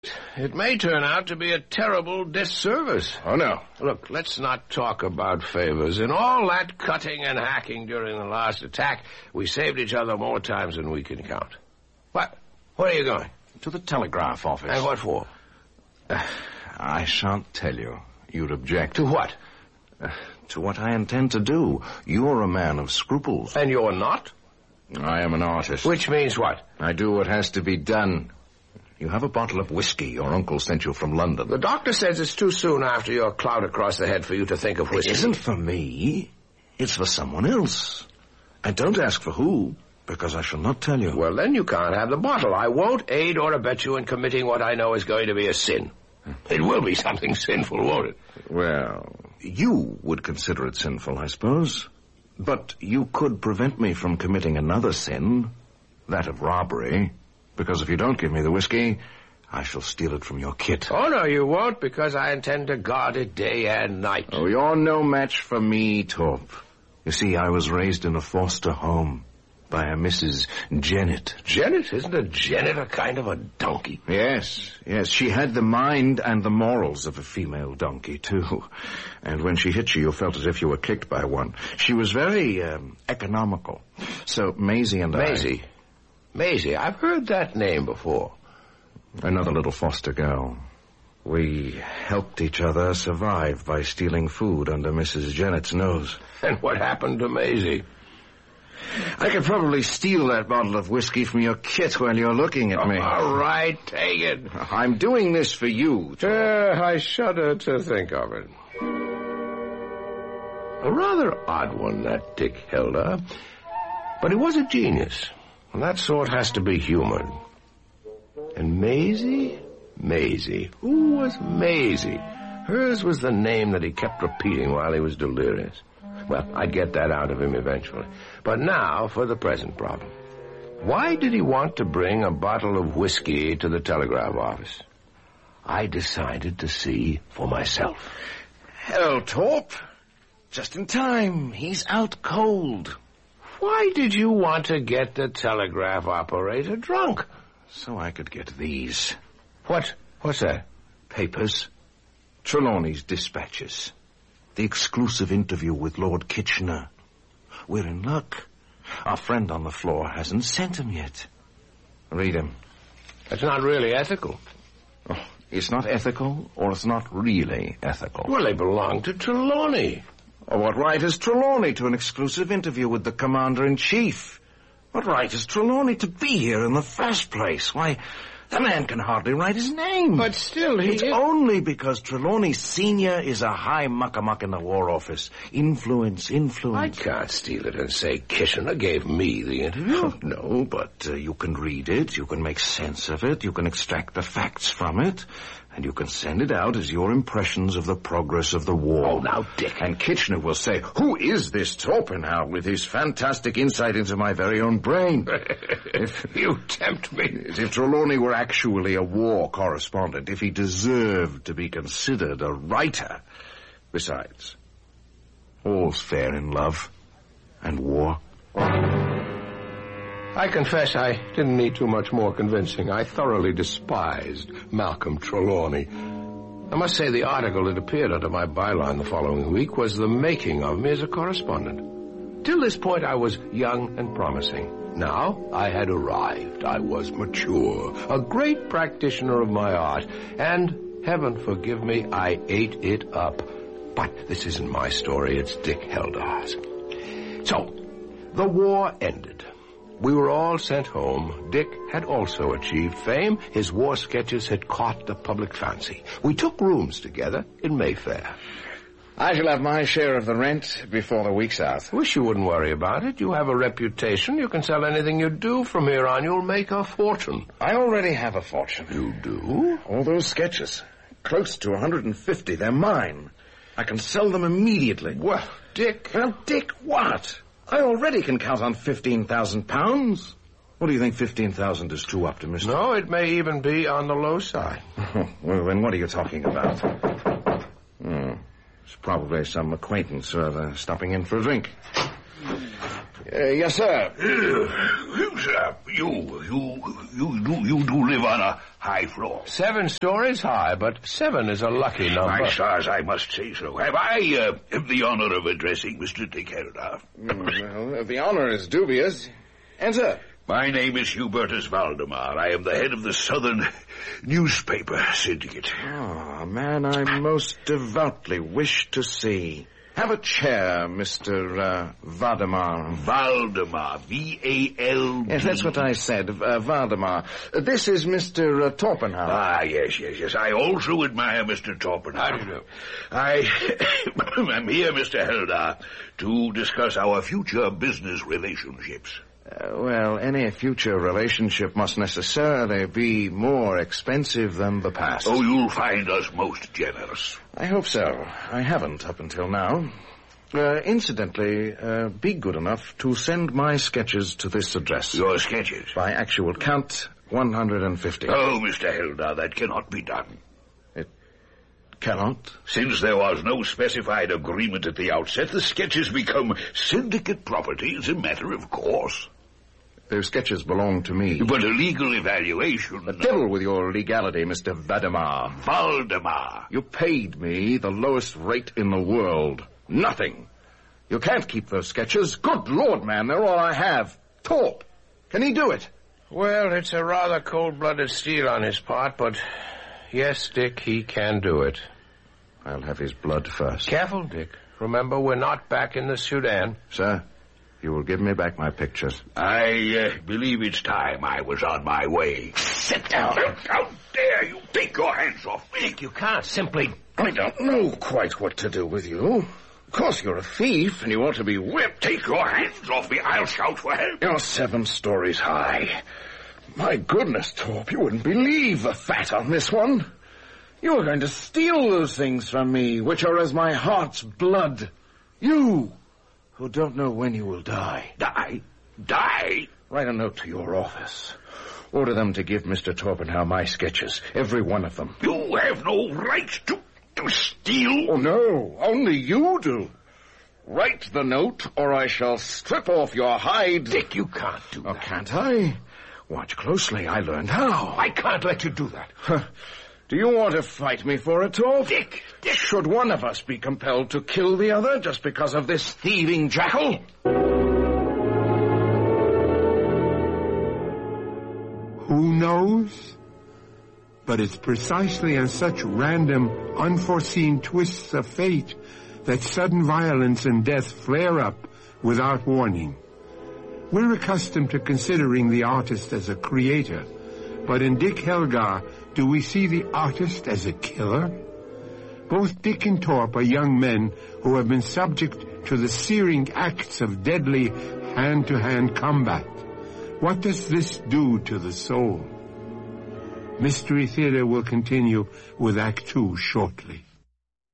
It may turn out to be a terrible disservice. Oh, no. Look, let's not talk about favors. In all that cutting and hacking during the last attack, we saved each other more times than we can count. What? Where are you going? To the telegraph office. And what for? I shan't tell you. You'd object. To what? To what I intend to do. You're a man of scruples. And you're not? I am an artist. Which means what? I do what has to be done. You have a bottle of whiskey your uncle sent you from London. The doctor says it's too soon after your cloud across the head for you to think of whiskey. It isn't for me. It's for someone else. And don't ask for who, because I shall not tell you. Well, then you can't have the bottle. I won't aid or abet you in committing what I know is going to be a sin. It will be something sinful, won't it? Well, you would consider it sinful, I suppose. But you could prevent me from committing another sin, that of robbery. Because if you don't give me the whiskey, I shall steal it from your kit. Oh, no, you won't, because I intend to guard it day and night. Oh, you're no match for me, Torp. You see, I was raised in a foster home by a Mrs. Jennett. Jennett? Isn't a Jennett a kind of a donkey? Yes. She had the mind and the morals of a female donkey, too. And when she hit you, you felt as if you were kicked by one. She was very, economical. So Maisie and Maisie, I've heard that name before. Another little foster girl. We helped each other survive by stealing food under Mrs. Jennett's nose. And what happened to Maisie? I could probably steal that bottle of whiskey from your kit while you're looking at me. All right, take it. I'm doing this for you. I shudder to think of it. A rather odd one, that Dick Helder. But he was a genius. And that sort has to be humored. And Maisie? Maisie. Who was Maisie? Hers was the name that he kept repeating while he was delirious. Well, I'd get that out of him eventually. But now for the present problem. Why did he want to bring a bottle of whiskey to the telegraph office? I decided to see for myself. Hello, Torp. Just in time. He's out cold. Why did you want to get the telegraph operator drunk? So I could get these. What's that? Papers. Trelawney's dispatches. The exclusive interview with Lord Kitchener. We're in luck. Our friend on the floor hasn't sent him yet. Read him. That's not really ethical. Oh, it's not ethical, or it's not really ethical. Well, they belong to Trelawney. What right has Trelawney to an exclusive interview with the Commander-in-Chief? What right has Trelawney to be here in the first place? Why, the man can hardly write his name. But still, It's only because Trelawney Sr. is a high muck-a-muck in the War Office. Influence. I can't steal it and say Kitchener gave me the interview. Oh, no, but you can read it, you can make sense of it, you can extract the facts from it, and you can send it out as your impressions of the progress of the war. Oh, now, Dick. And Kitchener will say, who is this Torpenhow with his fantastic insight into my very own brain? You tempt me. If Trelawney were actually a war correspondent, if he deserved to be considered a writer. Besides, all's fair in love and war. I confess I didn't need too much more convincing. I thoroughly despised Malcolm Trelawney. I must say the article that appeared under my byline the following week was the making of me as a correspondent. Till this point I was young and promising. Now I had arrived. I was mature, a great practitioner of my art, and, heaven forgive me, I ate it up. But this isn't my story, it's Dick Helder's. So, the war ended. We were all sent home. Dick had also achieved fame. His war sketches had caught the public fancy. We took rooms together in Mayfair. I shall have my share of the rent before the week's out. Wish you wouldn't worry about it. You have a reputation. You can sell anything you do from here on. You'll make a fortune. I already have a fortune. You do? All those sketches. Close to 150. They're mine. I can sell them immediately. Well, Dick... Well, Dick, what? I already can count on £15,000. What do you think 15,000 is too optimistic? No, it may even be on the low side. Well, then what are you talking about? It's probably some acquaintance stopping in for a drink. Yes, sir. Sir, you do live on high floor. 7 stories high, but 7 is a lucky number. My stars, I must say so. Have I the honor of addressing Mr. Dick Eldar? Well, the honor is dubious. Enter. My name is Hubertus Valdemar. I am the head of the Southern Newspaper Syndicate. Ah, a man I most devoutly wish to see. Have a chair, Mr. Valdemar. Valdemar, V-A-L-D. Yes, that's what I said, Valdemar. This is Mr. Torpenhow. Ah, yes. I also admire Mr. Torpenhow. How do you do? I'm here, Mr. Eldar, to discuss our future business relationships. Well, any future relationship must necessarily be more expensive than the past. Oh, you'll find us most generous. I hope so. I haven't up until now. Incidentally, be good enough to send my sketches to this address. Your sketches? By actual count, 150. Oh, Mr. Eldar, that cannot be done. It cannot? Since there was no specified agreement at the outset, the sketches become syndicate property as a matter of course. Those sketches belong to me. But a legal evaluation... The devil with your legality, Mr. Valdemar. Valdemar. You paid me the lowest rate in the world. Nothing. You can't keep those sketches. Good Lord, man, they're all I have. Torp, can he do it? Well, it's a rather cold-blooded steal on his part, but yes, Dick, he can do it. I'll have his blood first. Careful, Dick. Remember, we're not back in the Sudan. Sir, you will give me back my pictures. I believe it's time I was on my way. Sit down. How dare you take your hands off me? Dick, you can't simply... I don't know quite what to do with you. Of course, you're a thief, and you ought to be whipped. Take your hands off me. I'll shout for help. You're 7 stories high. My goodness, Torp, you wouldn't believe the fat on this one. You were going to steal those things from me, which are as my heart's blood. You, who don't know when you will die. Die? Die? Write a note to your office. Order them to give Mr. Torpenhow my sketches, every one of them. You have no right to steal. Oh, no, only you do. Write the note, or I shall strip off your hide. Dick, you can't do that. Oh, can't I? Watch closely. I learned how. I can't let you do that. Do you want to fight me for it, Torp? Dick! Should one of us be compelled to kill the other just because of this thieving jackal? Who knows? But it's precisely on such random, unforeseen twists of fate that sudden violence and death flare up without warning. We're accustomed to considering the artist as a creator, but in Dick Helgar, do we see the artist as a killer? Both Dick and Torp are young men who have been subject to the searing acts of deadly hand-to-hand combat. What does this do to the soul? Mystery Theater will continue with Act 2 shortly.